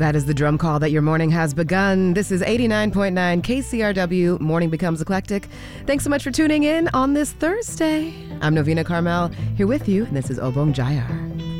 That is the drum call that your morning has begun. This is 89.9 KCRW, Morning Becomes Eclectic. Thanks so much for tuning in on this Thursday. I'm Novena Carmel, here with you, and this is Obong Jayar.